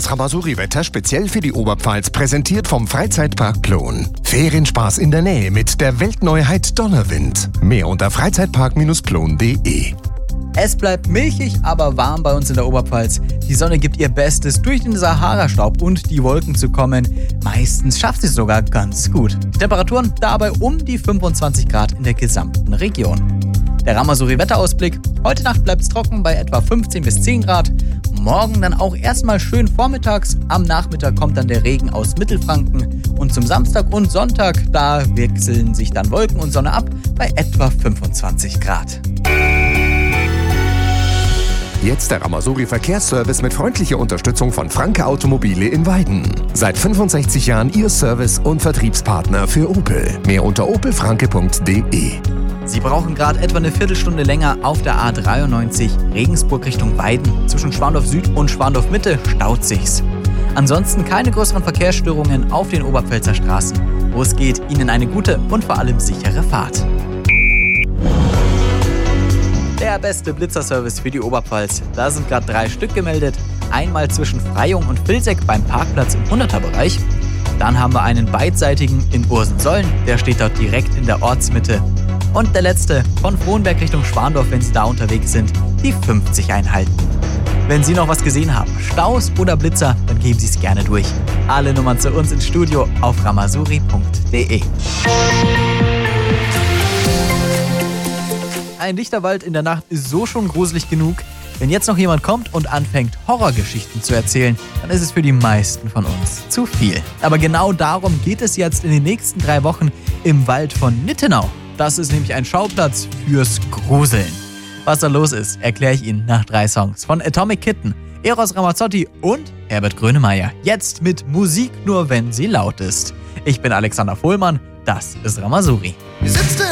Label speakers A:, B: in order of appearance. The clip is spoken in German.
A: Das Ramasuri-Wetter speziell für die Oberpfalz präsentiert vom Freizeitpark Plon. Ferienspaß in der Nähe mit der Weltneuheit Donnerwind. Mehr unter freizeitpark-plon.de.
B: Es bleibt milchig, aber warm bei uns in der Oberpfalz. Die Sonne gibt ihr Bestes, durch den Sahara-Staub und die Wolken zu kommen. Meistens schafft sie es sogar ganz gut. Die Temperaturen dabei um die 25 Grad in der gesamten Region. Der Ramasuri-Wetterausblick. Heute Nacht bleibt es trocken bei etwa 15 bis 10 Grad. Morgen dann auch erstmal schön vormittags. Am Nachmittag kommt dann der Regen aus Mittelfranken. Und zum Samstag und Sonntag, da wechseln sich dann Wolken und Sonne ab bei etwa 25 Grad.
A: Jetzt der Ramasuri Verkehrsservice mit freundlicher Unterstützung von Franke Automobile in Weiden. Seit 65 Jahren Ihr Service- und Vertriebspartner für Opel. Mehr unter opelfranke.de.
B: Sie brauchen gerade etwa eine Viertelstunde länger auf der A93 Regensburg Richtung Weiden. Zwischen Schwandorf Süd und Schwandorf Mitte staut sich's. Ansonsten keine größeren Verkehrsstörungen auf den Oberpfälzer Straßen. Wo es geht, Ihnen eine gute und vor allem sichere Fahrt. Der beste Blitzerservice für die Oberpfalz. Da sind gerade 3 Stück gemeldet. Einmal zwischen Freyung und Vilseck beim Parkplatz im 100er-Bereich. Dann haben wir einen beidseitigen in Ursensollen. Der steht dort direkt in der Ortsmitte. Und der letzte von Frohnberg Richtung Schwandorf, wenn Sie da unterwegs sind, die 50 einhalten. Wenn Sie noch was gesehen haben, Staus oder Blitzer, dann geben Sie es gerne durch. Alle Nummern zu uns ins Studio auf ramasuri.de. Ein dichter Wald in der Nacht ist so schon gruselig genug. Wenn jetzt noch jemand kommt und anfängt, Horrorgeschichten zu erzählen, dann ist es für die meisten von uns zu viel. Aber genau darum geht es jetzt in den nächsten 3 Wochen im Wald von Nittenau. Das ist nämlich ein Schauplatz fürs Gruseln. Was da los ist, erkläre ich Ihnen nach 3 Songs von Atomic Kitten, Eros Ramazzotti und Herbert Grönemeyer. Jetzt mit Musik nur, wenn sie laut ist. Ich bin Alexander Vohlmann, das ist Ramasuri.